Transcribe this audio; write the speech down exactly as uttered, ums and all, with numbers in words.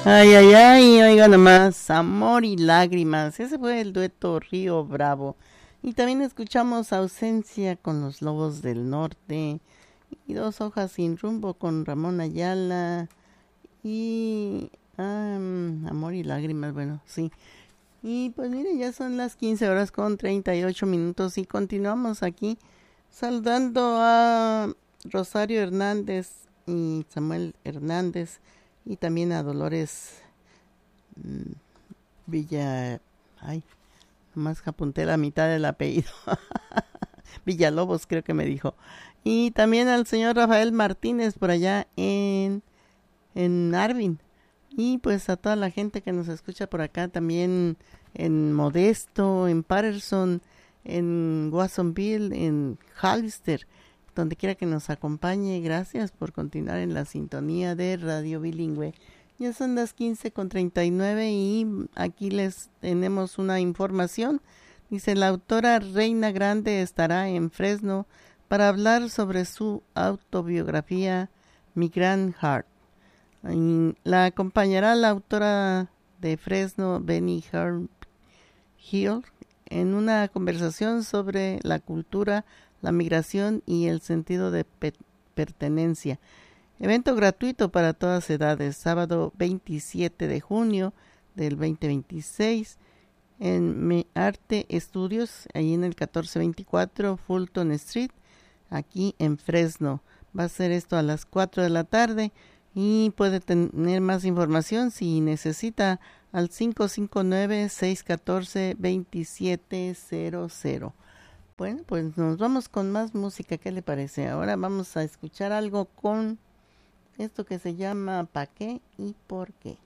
Ay, ay, ay, oiga nomás, Amor y Lágrimas, ese fue el dueto Río Bravo. Y también escuchamos Ausencia con los Lobos del Norte y Dos Hojas sin Rumbo con Ramón Ayala y um, Amor y Lágrimas, bueno, sí. Y pues mire, ya son las quince horas con treinta y ocho minutos y continuamos aquí saludando a Rosario Hernández y Samuel Hernández y también a Dolores mmm, Villa... Ay, nomás apunté la mitad del apellido. Villalobos creo que me dijo. Y también al señor Rafael Martínez por allá en, en Arvin. Y pues a toda la gente que nos escucha por acá también en Modesto, en Patterson, en Watsonville, en Hollister, donde quiera que nos acompañe. Gracias por continuar en la sintonía de Radio Bilingüe. Ya son las quince con treinta y nueve y aquí les tenemos una información. Dice, la autora Reina Grande estará en Fresno para hablar sobre su autobiografía Mi Gran Heart. La acompañará la autora de Fresno, Benny Hill, en una conversación sobre la cultura, la migración y el sentido de pe- pertenencia. Evento gratuito para todas edades, sábado veintisiete de junio del veinte veintiséis en Mi Arte Estudios, ahí en el catorce veinticuatro Fulton Street, aquí en Fresno. Va a ser esto a las cuatro de la tarde. Y puede tener más información si necesita al cinco cinco nueve, seis uno cuatro, dos siete cero cero. Bueno, pues nos vamos con más música. ¿Qué le parece? Ahora vamos a escuchar algo con esto que se llama ¿Pa' qué y por qué?